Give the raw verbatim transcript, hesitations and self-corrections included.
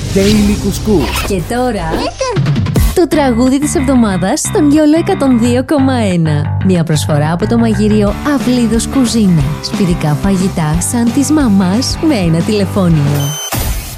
Daily Couscous. Και τώρα το τραγούδι της εβδομάδας στον Γιόλο εκατόν δύο κόμμα ένα. Μια προσφορά από το μαγείριο Αυλίδος Κουζίνα. Σπιτικά φαγητά σαν της μαμάς με ένα τηλεφώνημα.